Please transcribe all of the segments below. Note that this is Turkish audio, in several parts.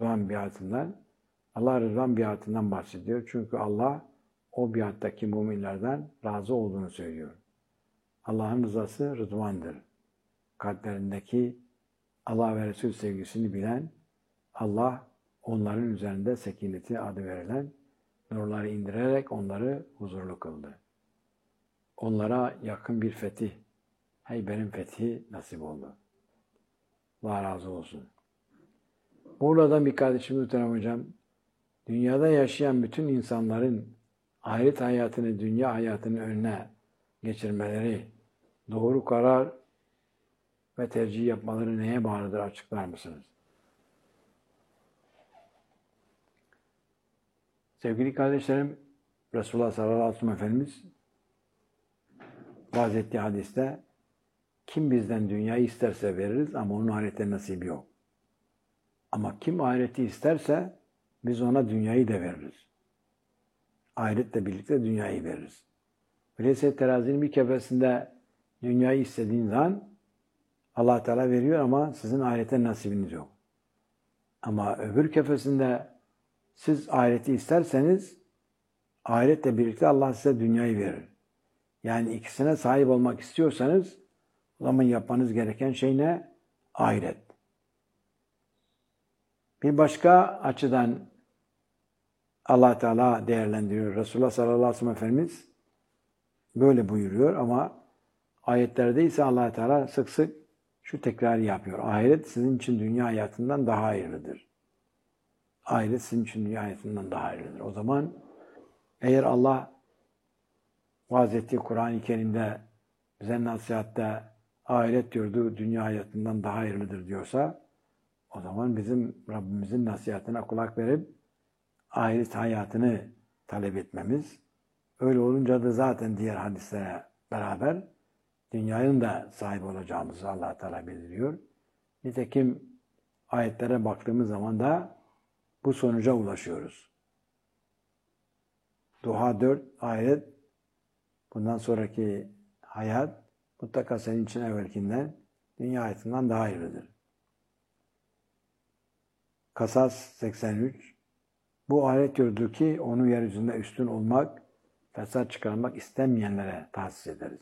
Rıdvan biatından, Allah Rıdvan biatından bahsediyor. Çünkü Allah o biattaki müminlerden razı olduğunu söylüyor. Allah'ın rızası Rıdvan'dır. Kalplerindeki Allah ve Resul sevgisini bilen, Allah onların üzerinde sekineti adı verilen nurları indirerek onları huzurlu kıldı. Onlara yakın bir fetih, Hayber'in fethi nasip oldu. Allah razı olsun. Buradan bir kardeşimiz muhterem hocam, dünyada yaşayan bütün insanların ahiret hayatını, dünya hayatının önüne geçirmeleri, doğru karar ve tercih yapmaları neye bağlıdır açıklar mısınız? Sevgili kardeşlerim, Resulullah sallallahu aleyhi ve sellem Efendimiz vaaz ettiği hadiste kim bizden dünyayı isterse veririz ama onun ahirete nasibi yok. Ama kim ahireti isterse biz ona dünyayı da veririz. Ahiretle birlikte dünyayı veririz. Öyleyse terazinin bir kefesinde dünyayı istediğin zaman Allah Teala veriyor ama sizin ahirete nasibiniz yok. Ama öbür kefesinde siz ahireti isterseniz ahiretle birlikte Allah size dünyayı verir. Yani ikisine sahip olmak istiyorsanız o zaman yapmanız gereken şey ne? Ahiret. Bir başka açıdan Allah Teala değerlendiriyor. Resulullah sallallahu aleyhi ve sellem Efendimiz böyle buyuruyor ama ayetlerde ise Allah Teala sık sık şu tekrarı yapıyor. Ahiret sizin için dünya hayatından daha hayırlıdır. Ahiret sizin için dünya hayatından daha hayırlıdır. O zaman eğer Allah vaaz ettiği Kur'an-ı Kerim'de bize nasihatte ahiret yurdu dünya hayatından daha hayırlıdır diyorsa o zaman bizim Rabbimizin nasihatine kulak verip ahiret hayatını talep etmemiz, öyle olunca da zaten diğer hadislere beraber dünyanın da sahibi olacağımızı Allah Teala bildiriyor. Nitekim ayetlere baktığımız zaman da bu sonuca ulaşıyoruz. Duha 4 ayet, bundan sonraki hayat mutlaka senin için evvelkinden, dünya hayatından daha hayırlıdır. Kasas 83, bu ayet diyordu ki onu yeryüzünde üstün olmak, fesat çıkarmak istemeyenlere tahsis ederiz.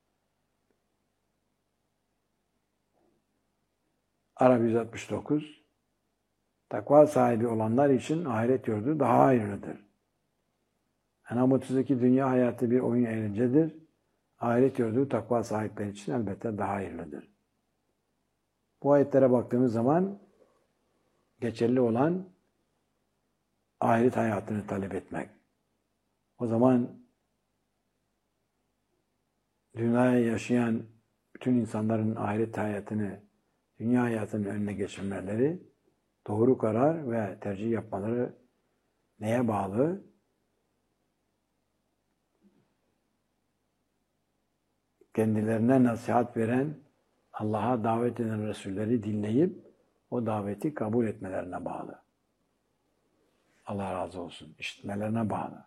Arap 169, takva sahibi olanlar için ahiret yurdu daha hayırlıdır. Enam 32, dünya hayatı bir oyun eğlencedir. Ahiret yurdu takva sahipleri için elbette daha hayırlıdır. Bu ayetlere baktığımız zaman geçerli olan ahiret hayatını talep etmek. O zaman dünyaya yaşayan bütün insanların ahiret hayatını, dünya hayatının önüne geçirmeleri, doğru karar ve tercih yapmaları neye bağlı? Kendilerine nasihat veren, Allah'a davet eden Resulleri dinleyip o daveti kabul etmelerine bağlı. Allah razı olsun. İşitmelerine bağlı.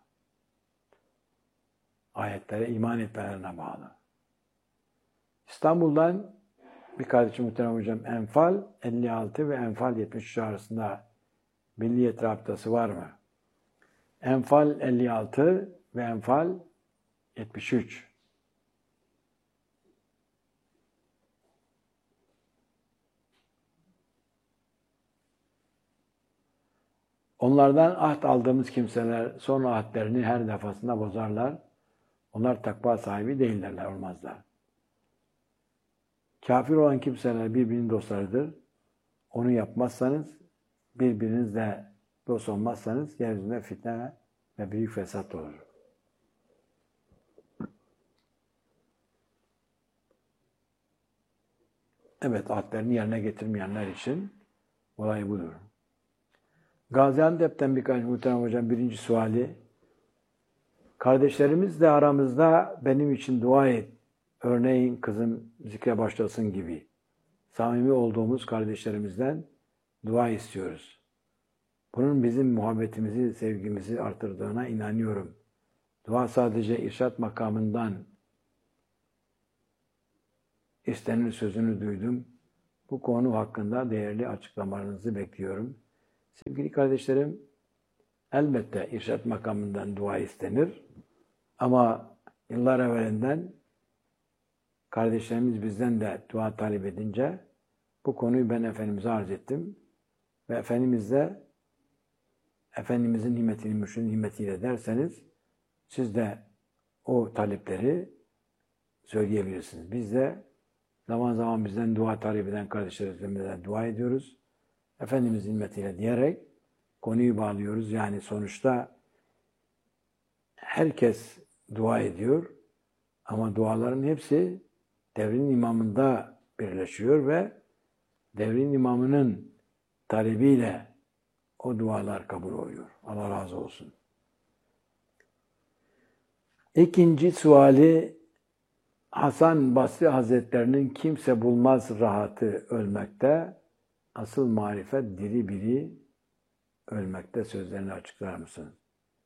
Ayetlere iman etmelerine bağlı. İstanbul'dan bir kardeşim muhterem hocam, Enfal 56 ve Enfal 73 arasında Milliyet rabıtası var mı? Enfal 56 ve Enfal 73. Onlardan ahd aldığımız kimseler son ahdlerini her defasında bozarlar. Onlar takva sahibi değillerler, olmazlar. Kafir olan kimseler birbirinin dostlarıdır. Onu yapmazsanız, birbirinizle dost olmazsanız yeryüzünde fitne ve büyük fesat olur. Evet, ahdlerini yerine getirmeyenler için olay budur. Gaziantep'ten birkaç muhterem hocam, birinci suali. Kardeşlerimizle aramızda benim için dua et. Örneğin kızım zikre başlasın gibi. Samimi olduğumuz kardeşlerimizden dua istiyoruz. Bunun bizim muhabbetimizi, sevgimizi artırdığına inanıyorum. Dua sadece irşat makamından istenir sözünü duydum. Bu konu hakkında değerli açıklamalarınızı bekliyorum. Sevgili kardeşlerim, elbette irşad makamından dua istenir. Ama yıllar evvelinden kardeşlerimiz bizden de dua talep edince bu konuyu ben Efendimiz'e arz ettim. Ve Efendimiz de Efendimiz'in himmetini, mürşidin himmetiyle derseniz siz de o talepleri söyleyebilirsiniz. Biz de zaman zaman bizden dua talep eden kardeşlerimizden dua ediyoruz. Efendimiz'in himmetiyle diyerek konuyu bağlıyoruz. Yani sonuçta herkes dua ediyor ama duaların hepsi devrin imamında birleşiyor ve devrin imamının talebiyle o dualar kabul oluyor. Allah razı olsun. İkinci suali, Hasan Basri Hazretlerinin kimse bulmaz rahatı ölmekte, asıl marifet diri biri ölmekte sözlerini açıklar mısın?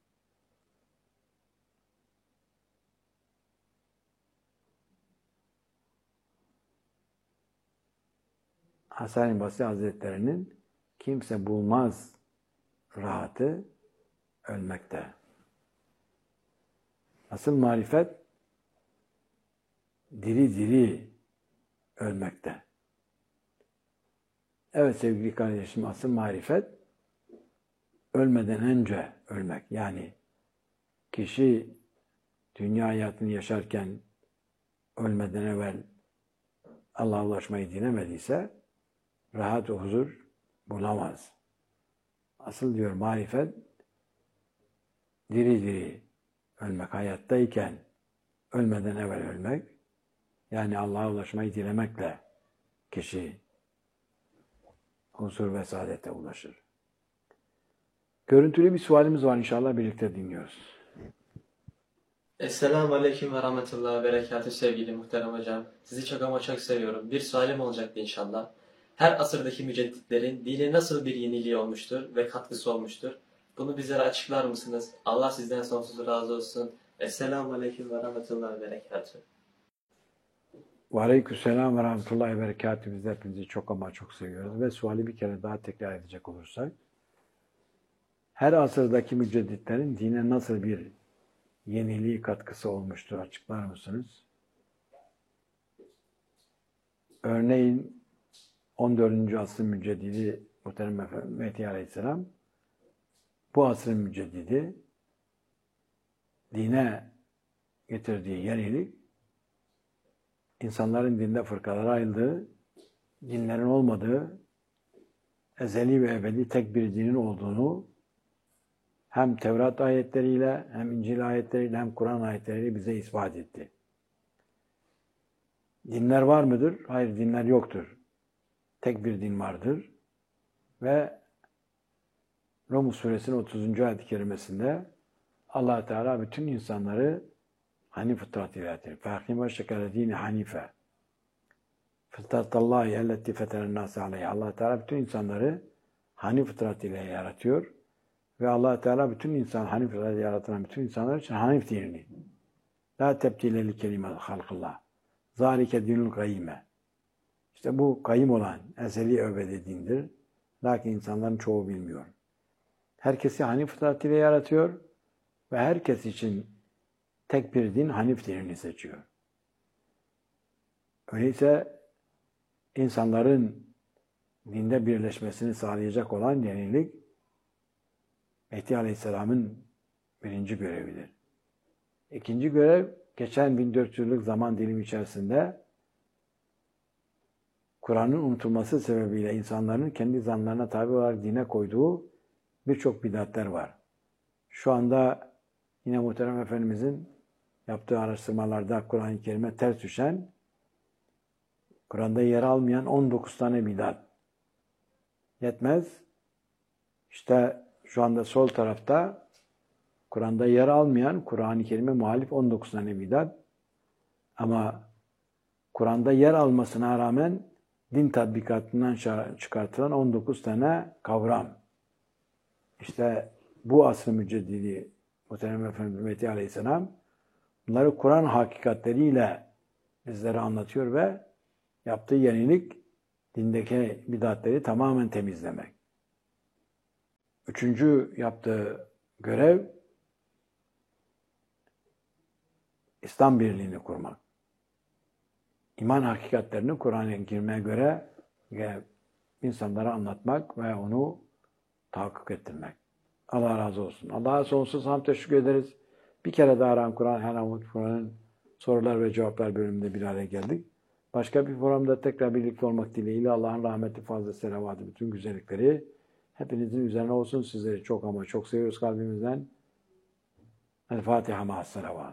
Hasan Basri Hazretlerinin kimse bulmaz rahatı ölmekte. Asıl marifet diri diri ölmekte. Evet sevgili kardeşim, asıl marifet ölmeden önce ölmek. Yani kişi dünya hayatını yaşarken ölmeden evvel Allah'a ulaşmayı dilemediyse rahat ve huzur bulamaz. Asıl diyor marifet diri diri ölmek, hayattayken ölmeden evvel ölmek. Yani Allah'a ulaşmayı dilemekle kişi huzur ve saadete ulaşır. Görüntülü bir sualimiz var, inşallah birlikte dinliyoruz. Esselamu Aleyküm ve Rahmetullahi ve Berekatü sevgili muhterem hocam. Sizi çok ama çok seviyorum. Bir sualim olacaktı inşallah. Her asırdaki mücedditlerin dine nasıl bir yeniliği olmuştur ve katkısı olmuştur? Bunu bizlere açıklar mısınız? Allah sizden sonsuz razı olsun. Esselamu Aleyküm ve Rahmetullahi ve Berekatü. Ve aleykümselam ve rahmetullahi ve berekatü. Biz de hepinizi çok ama çok seviyoruz. Ve suali bir kere daha tekrar edecek olursak, her asırdaki mücedditlerin dine nasıl bir yeniliği katkısı olmuştur, açıklar mısınız? Örneğin 14. asrın müceddidi Muhterem Efendimiz Mehdi Aleyhisselam, bu asrın müceddidi, dine getirdiği yenilik, insanların dinde fırkalara ayrıldığı, dinlerin olmadığı, ezeli ve ebedi tek bir dinin olduğunu hem Tevrat ayetleriyle, hem İncil ayetleriyle, hem Kur'an ayetleriyle bize ispat etti. Dinler var mıdır? Hayır, dinler yoktur. Tek bir din vardır. Ve Rum suresinin 30. ayet-i kerimesinde Allah Teala bütün insanları hanif fıtratıyla yaratır. فَاَقِمَ شَكَرَ دِينِ hanife. Fıtratallahi elleti feteren nâse aleyhi. Allah Teala bütün insanları hanif fıtratıyla yaratıyor. Ve Allah Teala bütün insan, hanif fıtratıyla yaratılan bütün insanlar için hanif dinini. La tebdile li kelime halkillah. Zalike dinul kayyime. İşte bu kayyim olan ezeli ebedi dindir. Lakin insanların çoğu bilmiyor. Herkesi hanif fıtratıyla yaratıyor ve herkes için tek bir din, hanif dinini seçiyor. Öyleyse insanların dinde birleşmesini sağlayacak olan yenilik Mehdi Aleyhisselam'ın birinci görevidir. İkinci görev, geçen 1400 yıllık zaman dilimi içerisinde Kur'an'ın unutulması sebebiyle insanların kendi zanlarına tabi olarak dine koyduğu birçok bid'atler var. Şu anda yine Muhterem Efendimizin yaptığı araştırmalarda Kur'an-ı Kerim'e ters düşen, Kur'an'da yer almayan 19 tane bid'at. Yetmez. İşte şu anda sol tarafta Kur'an'da yer almayan, Kur'an-ı Kerim'e muhalif 19 tane bid'at. Ama Kur'an'da yer almasına rağmen din tatbikatından çıkartılan 19 tane kavram. İşte bu asr-ı müceddidi Muhterem Efendimiz Mehdi Aleyhisselam bunları Kur'an hakikatleriyle bizlere anlatıyor ve yaptığı yenilik dindeki bid'atleri tamamen temizlemek. Üçüncü yaptığı görev İslam birliğini kurmak. İman hakikatlerini Kur'an-ı Kerim'e göre insanlara anlatmak ve onu tahakkuk ettirmek. Allah razı olsun. Allah'a sonsuz hamd teşekkür ederiz. Bir kere daha Kur'an'ın sorular ve cevaplar bölümünde bir araya geldik. Başka bir programda tekrar birlikte olmak dileğiyle Allah'ın rahmeti, fazla selavatı, bütün güzellikleri hepinizin üzerine olsun. Sizleri çok ama çok seviyoruz kalbimizden. El Fatiha ma'as selavat.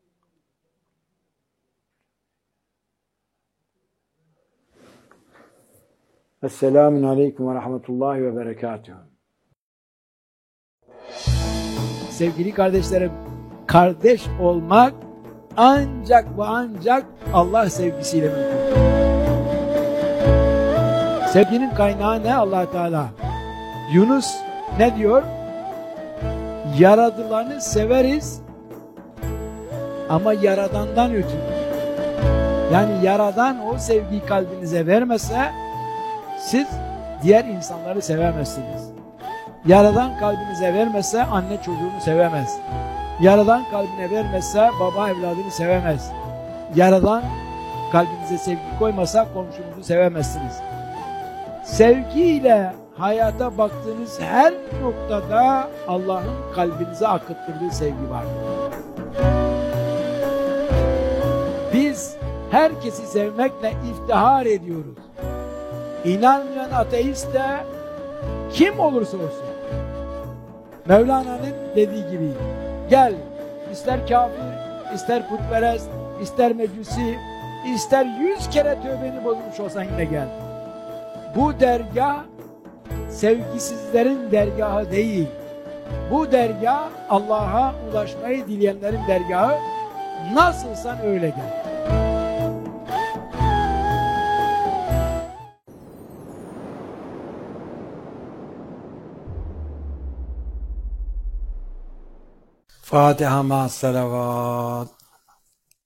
Esselamun aleyküm ve rahmetullahi ve berekatuhu. Sevgili kardeşlerim, kardeş olmak ancak ve ancak Allah sevgisiyle mümkün. Sevginin kaynağı ne? Allah Teala. Yunus ne diyor? Yaradılanı severiz ama Yaradan'dan ötürü. Yani Yaradan o sevgiyi kalbinize vermese siz diğer insanları sevemezsiniz. Yaradan kalbinize vermezse anne çocuğunu sevemez. Yaradan kalbine vermezse baba evladını sevemez. Yaradan kalbinize sevgi koymasa komşunuzu sevemezsiniz. Sevgiyle hayata baktığınız her noktada Allah'ın kalbinize akıttırdığı sevgi vardır. Biz herkesi sevmekle iftihar ediyoruz. İnanmayan ateist de kim olursa olsun Mevlana'nın dediği gibi gel, ister kafir, ister putperest, ister mecusi, ister 100 kere tövbeni bozmuş olsan yine gel. Bu dergah sevgisizlerin dergahı değil. Bu dergah Allah'a ulaşmayı dileyenlerin dergahı. Nasılsan öyle gel. Fatiha ma'as selavat.